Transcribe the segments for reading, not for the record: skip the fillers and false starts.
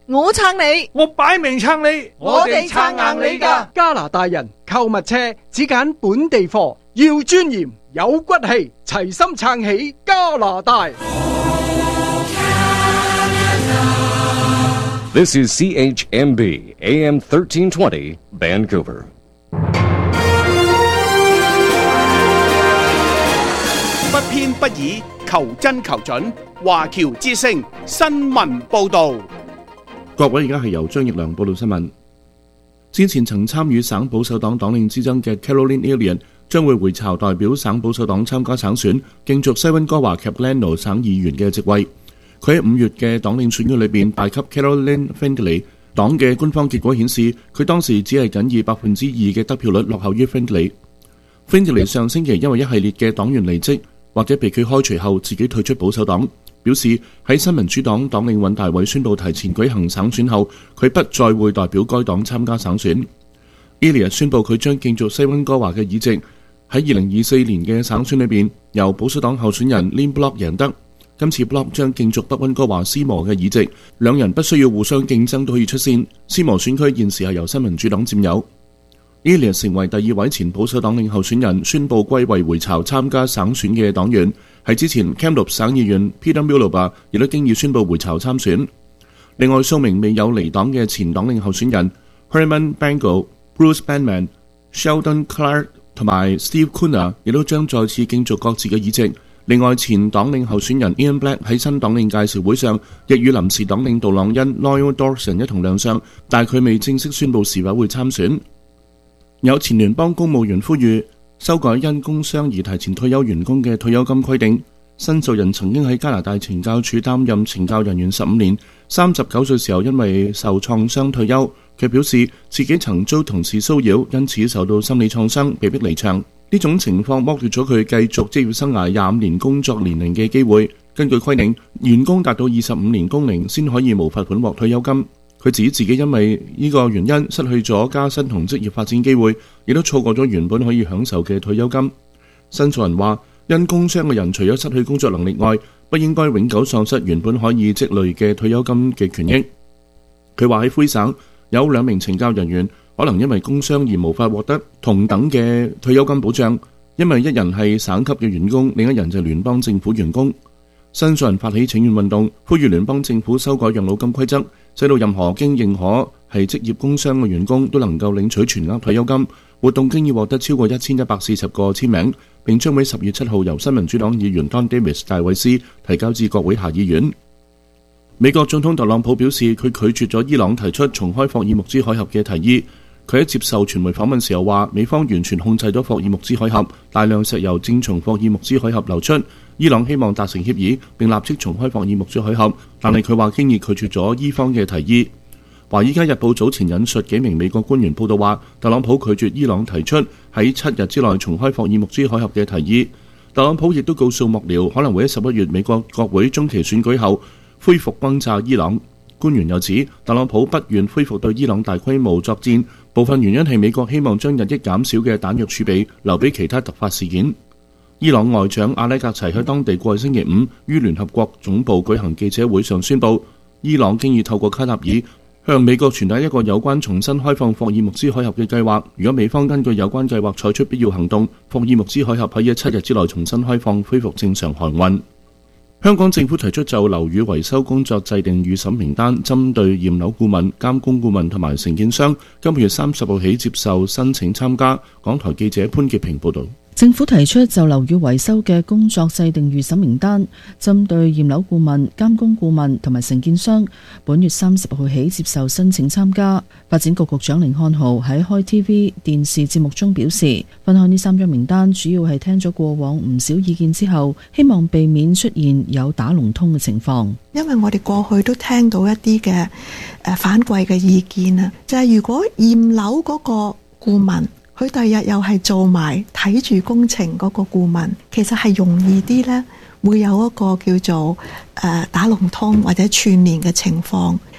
我撐你， 我擺明撐你， 我哋撐硬你㗎。 加拿大人購物車只揀本地貨，要尊嚴有骨氣，齊心撐起加拿大。 This is CHMB AM 1320 Vancouver. 不偏不倚，求真求準。華僑之聲新聞報導。 各位，而家係由張奕良報道新聞。之前曾參與省保守黨黨領之爭嘅 Caroline Elliott 將會回巢代表省保守黨參加省選，競逐西溫哥華 Capilano 省議員嘅席位。佢喺5月嘅黨領選舉裏邊敗給 Caroline Findlay。黨嘅官方結果顯示，佢當時只係僅以2%嘅得票率落後於 Findlay。Findlay 上星期因為一系列嘅黨員離職或者被佢開除後，自己退出保守黨，表示喺新民主黨黨領尹大偉宣布提前舉行省選後，佢不再會代表該黨參加省選。Elliott 宣布佢將競逐西溫哥華嘅議席，喺2024年嘅省選裏邊由保守黨候選人 Lynn Block 贏得。今次 Block 將競逐北溫哥華斯摩嘅議席，兩人不需要互相競爭都可以出線。斯摩選區現時係由新民主黨佔有。Elliott 成為第2位前保守黨領候選人，宣布歸位回巢參加省選嘅黨員。喺之前 Kamloops 省議員 Peter Mulaba 亦都經已宣布回巢參選。另外數名未有離黨嘅前黨領候選人 Herman Bangle、Bruce Banman、Sheldon Clark 同埋 Steve Kuna 亦都將再次競逐各自嘅議席。另外前黨領候選人 Ian Black 喺新黨領介紹會上亦與臨時黨領杜朗恩 Noel Dawson 一同亮相，但佢未正式宣布是否會參選。有前聯邦公務員呼籲修改因工傷而提前退休員工嘅退休金規定。申訴人曾經喺加拿大懲教署擔任懲教人員15年，39歲時候因為受創傷退休。佢表示自己曾遭同事騷擾，因此受到心理創傷，被迫離場。呢種情況剝奪咗佢繼續職業生涯25年工作年齡嘅機會。根據規定，員工達到25年工齡先可以無罰款獲退休金。佢指自己因為呢個原因失去咗加薪同職業發展機會，亦都錯過咗原本可以享受嘅退休金。申訴人話，因工傷嘅人除咗失去工作能力外，不應該永久喪失原本可以積累嘅退休金嘅權益。佢話喺魁省有2名懲教人員可能因為工傷而無法獲得同等嘅退休金保障，因為一人係省級嘅員工，另一人就係聯邦政府員工。申訴人發起請願運動，呼籲聯邦政府修改養老金規則，使到任何經認可係職業工傷嘅員工都能夠領取全額退休金。活動經已獲得超過1140個簽名，並將喺10月7號由新民主黨議員 Don Davis 戴維斯提交至國會下議院。美國總統特朗普表示，佢拒絕咗伊朗提出重開霍爾木茲海峽嘅提議。佢喺接受傳媒訪問時候話，美方完全控制咗霍爾木茲海峽，大量石油正從霍爾木茲海峽流出。伊朗希望達成協議並立即重開霍爾木茲海峽，但係佢話經已拒絕咗伊方嘅提議。華爾街日報早前引述幾名美國官員報道話，特朗普拒絕伊朗提出喺7日之內重開霍爾木茲海峽嘅提議。特朗普亦都告訴幕僚，可能會喺11月美國國會中期選舉後恢復轟炸伊朗。官員又指，特朗普不願恢復對伊朗大規模作戰，部分原因係美國希望將日益減少嘅彈藥儲備留俾其他突發事件。伊朗外長阿拉格齊喺當地過去星期5於聯合國總部舉行記者會上宣布，伊朗經已透過卡塔爾向美國傳達一個有關重新開放霍爾木茲海峽嘅計劃。如果美方根據有關計劃採取必要行動，霍爾木茲海峽可以喺7日之內重新開放，恢復正常航運。香港政府提出就樓宇維修工作制定預審名單，針對驗樓顧問、監工顧問同埋承建商，今個月30號起接受申請參加。港台記者潘潔平報導。 政府提出就樓宇維修嘅工作制定預審名單，針對驗樓顧問、監工顧問同埋承建商，本月30號起接受申請參加。發展局局長甯漢豪喺開 TV 電視節目中表示，分開呢3張名單主要係聽咗過往唔少意見之後，希望避免出現有打龍通嘅情況。 因為我哋過去都聽到一啲嘅反饋嘅意見啊，就係如果驗樓嗰個顧問，佢第日又係做埋睇住工程嗰個顧問，其實係容易啲呢，會有一個叫做打龍通或者串連嘅情況。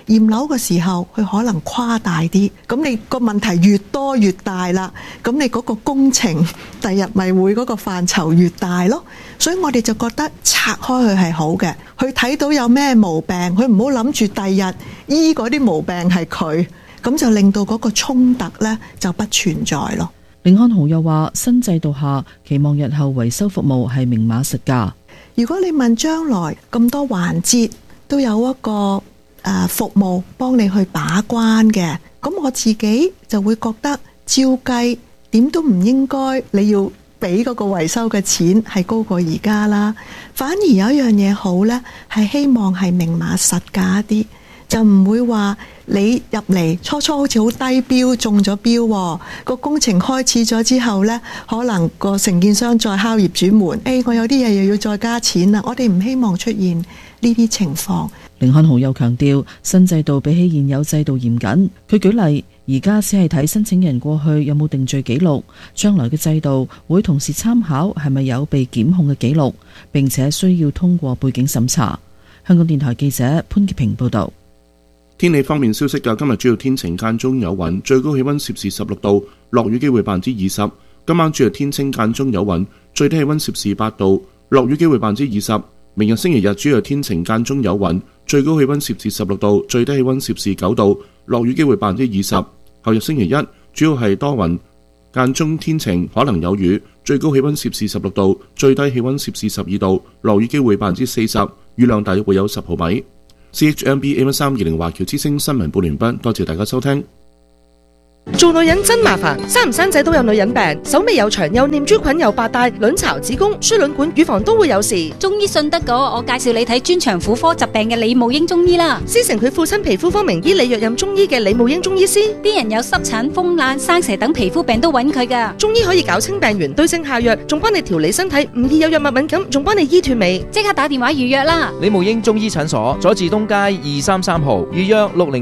驗樓嘅時候，佢可能誇大啲，咁你個問題越多越大啦，咁你嗰個工程第日咪會嗰個範疇越大咯。所以我哋就覺得拆開佢係好嘅，佢睇到有咩毛病，佢唔好諗住第日醫嗰啲毛病係佢，咁就令到嗰個衝突呢就不存在咯。 凌漢豪又話：新制度下，期望日後維修服務係明碼實價。 如果你問將來咁多環節都有一個服務幫你去把關嘅，咁我自己就會覺得照計點都唔應該你要俾嗰個維修嘅錢係高過而家啦。反而有一樣嘢好呢，係希望係明碼實價一啲，就唔會話你入嚟初初好似好低標中咗標，個工程開始咗之後呢，可能個承建商再敲業主門，我有啲嘢又要再加錢啦。我哋唔希望出現呢啲情況。 凌漢豪又強調，新制度比起現有制度嚴謹。佢舉例，而家只係睇申請人過去有冇定罪記錄，將來嘅制度會同時參考係咪有被檢控嘅記錄，並且需要通過背景審查。香港電台記者潘潔平報道。 天氣方面消息嘅，今日主要天晴間中有雲，最高氣溫攝氏16度，落雨機會20%。今晚主要天晴間中有雲，最低氣溫攝氏8度，落雨機會20%。明日星期日主要天晴間中有雲，最高氣溫攝氏16度，最低氣溫攝氏9度，落雨機會20%。後日星期一主要係多雲，間中天晴，可能有雨，最高氣溫攝氏16度，最低氣溫攝氏12度，落雨機會40%，雨量大約會有10毫米。CHMB AM320 華僑之聲新聞報完畢，多謝大家收聽。 做女人真麻煩，生唔生仔都有女人病，手尾有長又念珠菌又白帶，卵巢、子宮、輸卵管、乳房都會有事。 中醫信得過，我介紹你睇專長婦科疾病嘅李慕英中醫啦。 師承佢父親皮膚科名醫李若任中醫嘅李慕英中醫師， 啲人有濕疹、風癩、生蛇等皮膚病都揾佢噶。 中醫可以搞清病源，對症下藥，仲幫你調理身體，唔易有藥物敏感，仲幫你醫斷尾。 即刻打電話預約啦！ 李慕英中醫診所，佐治東街233號，預約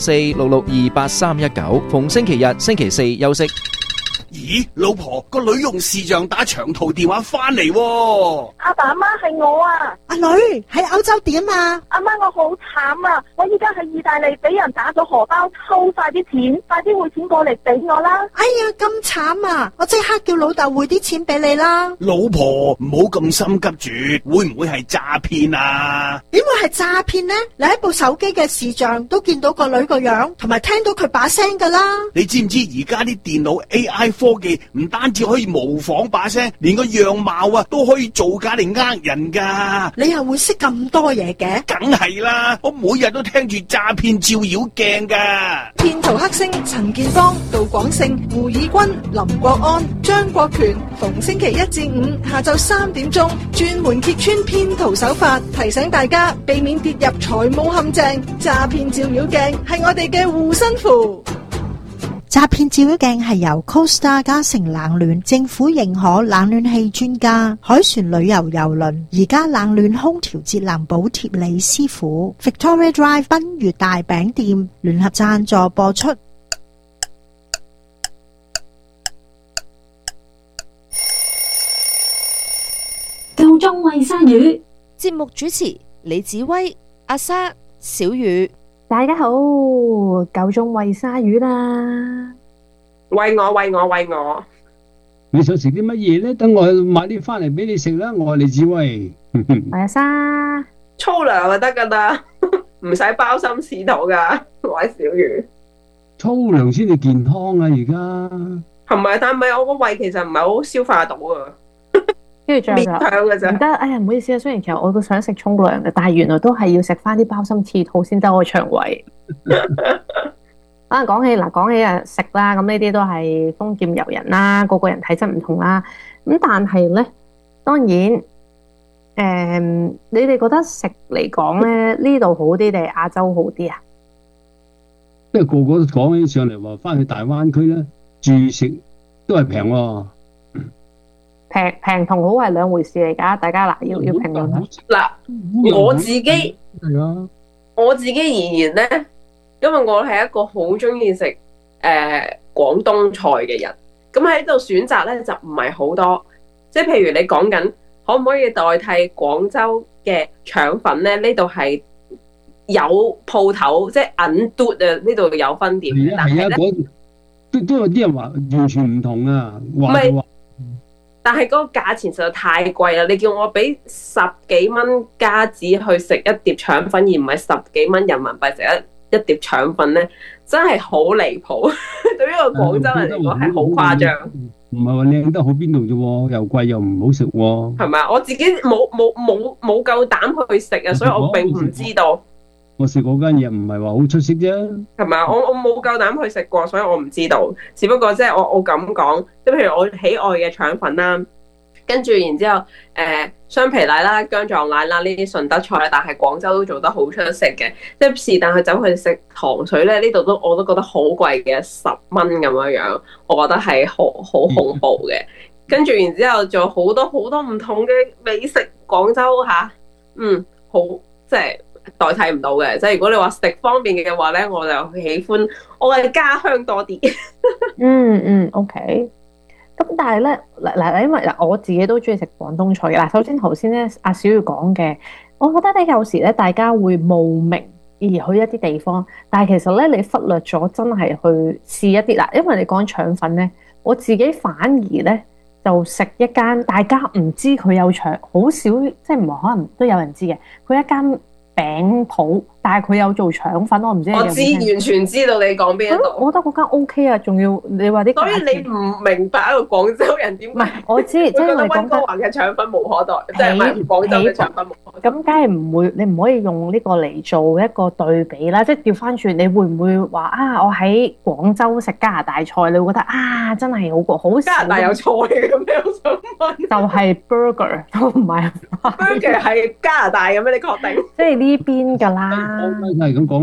604-662-8319，逢星期日、星期四休息。 咦，老婆，個女用視像打長途電話翻嚟喎。 阿爸阿媽係我啊。 阿女喺歐洲點啊？ 阿媽，我好慘啊！我依家喺意大利俾人打咗荷包，抽晒啲錢，快啲匯錢過嚟俾我啦！ 哎呀，咁慘啊！我即刻叫老豆匯啲錢俾你啦。 老婆，唔好咁心急住，會唔會係詐騙啊？ 點會係詐騙呢？你喺部手機嘅視像都見到個女個樣，同埋聽到佢把聲噶啦。 你知唔知而家啲電腦 AI 科技唔單止可以模仿把聲，連個樣貌啊都可以造假嚟呃人噶。 你又會識咁多嘢嘅？ 梗係啦，我每日都聽住詐騙照妖鏡噶。 騙徒黑星陳建邦、杜廣勝、胡以軍、林國安、張國權，逢星期1至5下晝3點鐘，專門揭穿騙徒手法，提醒大家避免跌入財務陷阱。詐騙照妖鏡係我哋嘅護身符。 詐騙照妖鏡係由 Costa 嘉誠冷暖政府認可冷暖氣專家海船旅遊郵輪而家冷暖空調節能補貼李師傅 Victoria Drive 賓悅大餅店聯合贊助播出。 夠鐘餵鯊魚節目主持李子威、阿莎、小雨。 大家好，夠鐘餵鯊魚啦！ 餵我！ 你想食啲乜嘢咧？等我買啲翻嚟俾你食啦！我係李子威， 阿莎， 粗糧就得噶啦，唔使包心試肚噶。我係小魚， 粗糧先至健康啊！而家係咪？但係我個胃其實唔係好消化到啊。 跟住仲有唔得，哎呀唔好意思啊，雖然其實我都想食沖涼嘅，但係原來都係要食翻啲包心刺肚先得我腸胃。可能講起食啦，咁呢啲都係豐儉由人啦，個個人體質唔同啦。咁但係咧，當然，你哋覺得食嚟講咧，呢度好啲定係亞洲好啲啊？ 因為個個都講起上嚟話，翻去大灣區咧住食都係平喎。 平同好係兩回事嚟噶，大家要評論嗱，我自己而言咧，因為我係一個好中意食廣東菜嘅人，咁喺度選擇咧就唔係好多，即係譬如你講緊可唔可以代替廣州嘅腸粉咧？呢度係有鋪頭，即係銀嘟啊，呢度有分店。 係啊係啊，都有啲人話完全唔同啊，話。 但係嗰個價錢實在太貴啦！你叫我俾10幾蚊加紙去食一碟腸粉，而唔係10幾蚊人民幣食一碟腸粉咧，真係好離譜。對於個廣州人嚟講係好誇張。 唔係話靚得好邊度啫喎，又貴又唔好食喎。 係咪啊？我自己冇夠膽去食啊，所以我並唔知道。 我食嗰間嘢唔係話好出色啫。 係咪啊？我冇夠膽去食過，所以我唔知道。只不過即係我咁講，即係譬如我喜愛嘅腸粉啦，跟住然之後雙皮奶啦、薑撞奶啦呢啲順德菜，但係廣州都做得好出色嘅。即係是但佢走去食糖水咧，呢度我都覺得好貴嘅，10蚊咁樣，我覺得係好恐怖嘅。跟住然之後仲有好多唔同嘅美食，廣州好即係代替唔到嘅。即係如果你話食方面嘅話咧，我就喜歡我嘅家鄉多啲。 OK。咁但係咧嗱，因為嗱我自己都中意食廣東菜嘅。嗱，首先頭先咧阿小月講嘅，我覺得咧有時咧大家會慕名而去一啲地方，但係其實咧你忽略咗真係去試一啲嗱，因為你講腸粉咧，我自己反而咧就食一間大家唔知佢有腸，好少即係唔係可能都有人知嘅，佢一間餅鋪，但係佢有做腸粉，我唔知你有冇聽過。 我完全知道你講邊一度。 我覺得嗰間 OK 啊，仲要你話啲。 所以你唔明白一個廣州人點？唔係，我知，即係你溫哥華嘅腸粉無可代，即係唔係廣州嘅腸粉無可代。 咁梗係唔會，你唔可以用呢個嚟做一個對比啦。即係調翻轉，你會唔會話啊？我喺廣州食加拿大菜，你會覺得啊，真係好過好。 加拿大有菜嘅咩？我想問。 就係 burger 都唔係。 burger 係加拿大嘅咩？你確定？ 即係呢邊㗎啦。 係咁講。